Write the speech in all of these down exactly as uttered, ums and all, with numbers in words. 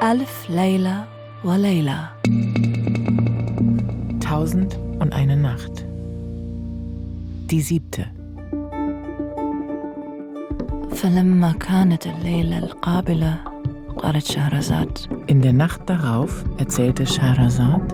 Alf Layla wa Layla. Tausend und eine Nacht. Die siebte. فلما كانت الليلة القابلة قالت شهرزاد. In der Nacht darauf erzählte Scheherazad: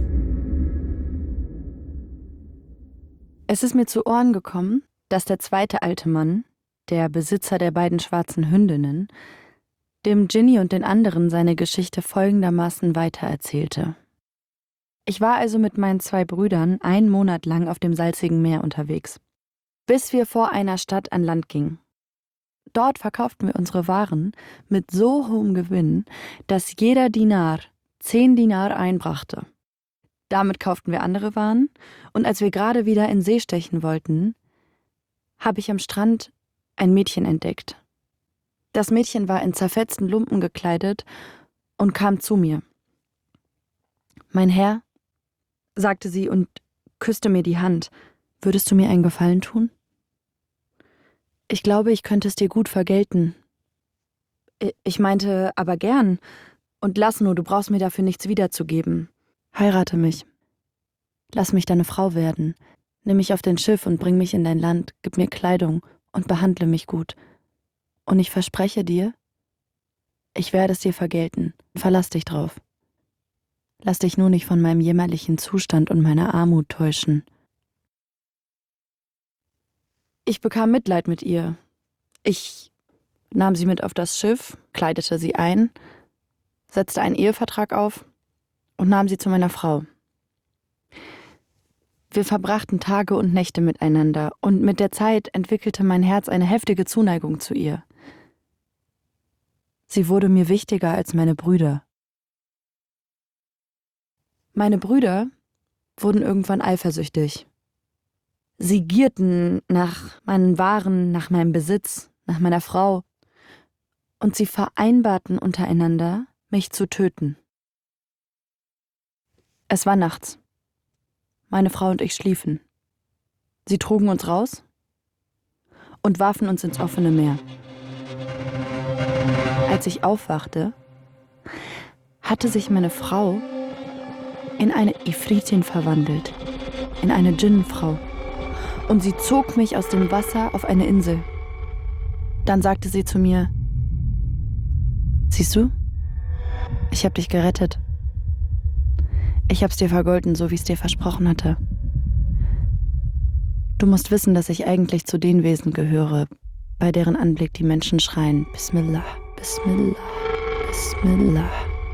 Es ist mir zu Ohren gekommen, dass der zweite alte Mann, der Besitzer der beiden schwarzen Hündinnen, dem Dschinni und den anderen seine Geschichte folgendermaßen weitererzählte. Ich war also mit meinen zwei Brüdern einen Monat lang auf dem salzigen Meer unterwegs, bis wir vor einer Stadt an Land gingen. Dort verkauften wir unsere Waren mit so hohem Gewinn, dass jeder Dinar zehn Dinar einbrachte. Damit kauften wir andere Waren, und als wir gerade wieder in See stechen wollten, habe ich am Strand ein Mädchen entdeckt. Das Mädchen war in zerfetzten Lumpen gekleidet und kam zu mir. »Mein Herr«, sagte sie und küsste mir die Hand, »würdest du mir einen Gefallen tun?« »Ich glaube, ich könnte es dir gut vergelten.« »Ich meinte, aber gern. Und lass nur, du brauchst mir dafür nichts wiederzugeben. Heirate mich. Lass mich deine Frau werden. Nimm mich auf dein Schiff und bring mich in dein Land, gib mir Kleidung und behandle mich gut. Und ich verspreche dir, ich werde es dir vergelten. Verlass dich drauf. Lass dich nur nicht von meinem jämmerlichen Zustand und meiner Armut täuschen.« Ich bekam Mitleid mit ihr. Ich nahm sie mit auf das Schiff, kleidete sie ein, setzte einen Ehevertrag auf und nahm sie zu meiner Frau. Wir verbrachten Tage und Nächte miteinander, und mit der Zeit entwickelte mein Herz eine heftige Zuneigung zu ihr. Sie wurde mir wichtiger als meine Brüder. Meine Brüder wurden irgendwann eifersüchtig. Sie gierten nach meinen Waren, nach meinem Besitz, nach meiner Frau, und sie vereinbarten untereinander, mich zu töten. Es war nachts. Meine Frau und ich schliefen. Sie trugen uns raus und warfen uns ins offene Meer. Als ich aufwachte, hatte sich meine Frau in eine Ifritin verwandelt, in eine Djinnenfrau. Und sie zog mich aus dem Wasser auf eine Insel. Dann sagte sie zu mir: »Siehst du, ich habe dich gerettet. Ich hab's dir vergolten, so wie es dir versprochen hatte. Du musst wissen, dass ich eigentlich zu den Wesen gehöre, bei deren Anblick die Menschen schreien: Bismillah, Bismillah, Bismillah.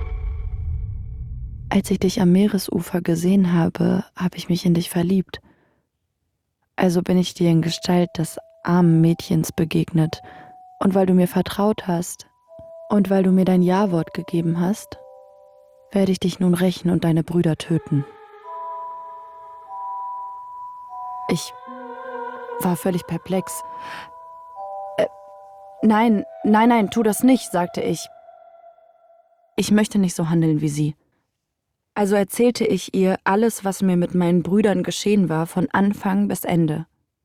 Als ich dich am Meeresufer gesehen habe, habe ich mich in dich verliebt. Also bin ich dir in Gestalt des armen Mädchens begegnet. Und weil du mir vertraut hast und weil du mir dein Ja-Wort gegeben hast, werde ich dich nun rächen und deine Brüder töten.« Ich war völlig perplex. Äh, nein, nein, nein, tu das nicht, sagte ich. Ich möchte nicht so handeln wie sie. Also erzählte ich ihr alles, was mir mit meinen Brüdern geschehen war, von Anfang bis Ende.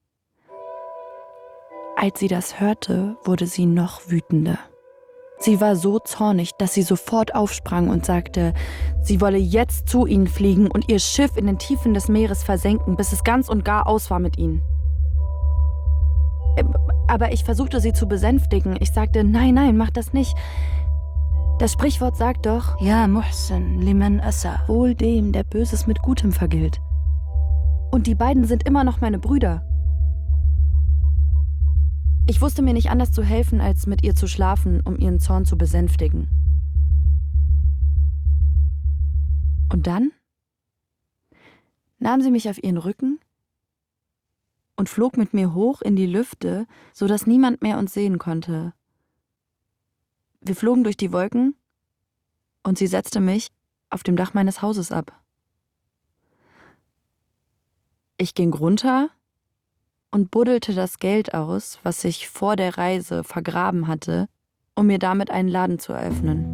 Als sie das hörte, wurde sie noch wütender. Sie war so zornig, dass sie sofort aufsprang und sagte, sie wolle jetzt zu ihnen fliegen und ihr Schiff in den Tiefen des Meeres versenken, bis es ganz und gar aus war mit ihnen. Aber ich versuchte sie zu besänftigen. Ich sagte, nein, nein, mach das nicht. Das Sprichwort sagt doch, Ja Muhsin liman asa. Wohl dem, der Böses mit Gutem vergilt. Und die beiden sind immer noch meine Brüder. Ich wusste mir nicht anders zu helfen, als mit ihr zu schlafen, um ihren Zorn zu besänftigen. Und dann nahm sie mich auf ihren Rücken und flog mit mir hoch in die Lüfte, so dass niemand mehr uns sehen konnte. Wir flogen durch die Wolken und sie setzte mich auf dem Dach meines Hauses ab. Ich ging runter und buddelte das Geld aus, was ich vor der Reise vergraben hatte, um mir damit einen Laden zu eröffnen.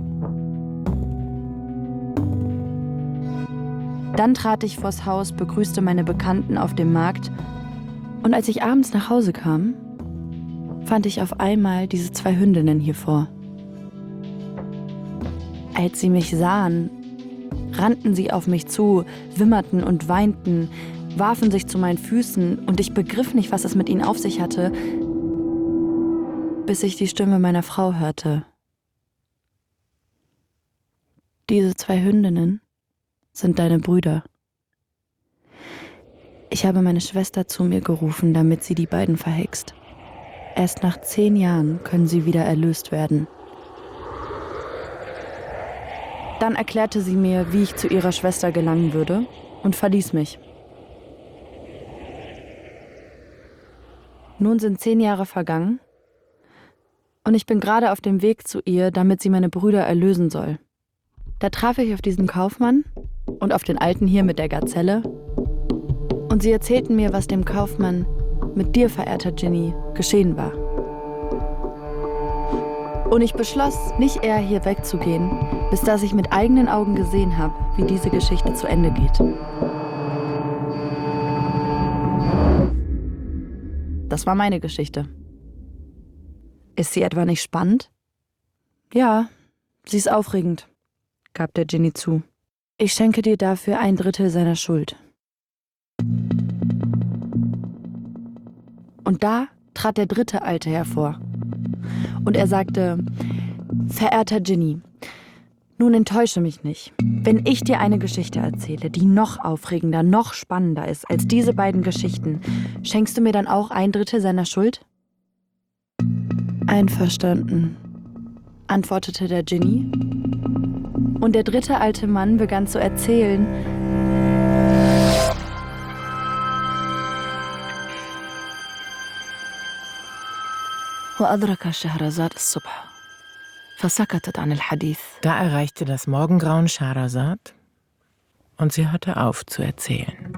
Dann trat ich vors Haus, begrüßte meine Bekannten auf dem Markt, und als ich abends nach Hause kam, fand ich auf einmal diese zwei Hündinnen hier vor. Als sie mich sahen, rannten sie auf mich zu, wimmerten und weinten, warfen sich zu meinen Füßen und ich begriff nicht, was es mit ihnen auf sich hatte, bis ich die Stimme meiner Frau hörte. Diese zwei Hündinnen sind deine Brüder. Ich habe meine Schwester zu mir gerufen, damit sie die beiden verhext. Erst nach zehn Jahren können sie wieder erlöst werden. Dann erklärte sie mir, wie ich zu ihrer Schwester gelangen würde und verließ mich. Nun sind zehn Jahre vergangen und ich bin gerade auf dem Weg zu ihr, damit sie meine Brüder erlösen soll. Da traf ich auf diesen Kaufmann und auf den Alten hier mit der Gazelle und sie erzählten mir, was dem Kaufmann mit dir, verehrter Ginny, geschehen war. Und ich beschloss, nicht eher hier wegzugehen, bis dass ich mit eigenen Augen gesehen habe, wie diese Geschichte zu Ende geht. Das war meine Geschichte. Ist sie etwa nicht spannend? Ja, sie ist aufregend, gab der Ginny zu. Ich schenke dir dafür ein Drittel seiner Schuld. Und da trat der dritte Alte hervor. Und er sagte, verehrter Ginny, nun enttäusche mich nicht. Wenn ich dir eine Geschichte erzähle, die noch aufregender, noch spannender ist als diese beiden Geschichten, schenkst du mir dann auch ein Drittel seiner Schuld? Einverstanden, antwortete der Ginny. Und der dritte alte Mann begann zu erzählen, وأدرك شهرزاد الصبح فسكتت عن الحديث. Da erreichte das Morgengrauen Schehersad und sie hörte auf zu erzählen.